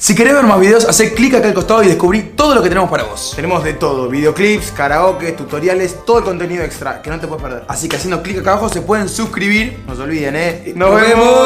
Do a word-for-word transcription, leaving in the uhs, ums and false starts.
Si querés ver más videos, hacé clic acá al costado y descubrí todo lo que tenemos para vos. Tenemos de todo, videoclips, karaoke, tutoriales, todo el contenido extra que no te puedes perder. Así que haciendo clic acá abajo se pueden suscribir. No se olviden, eh. ¡Nos vemos!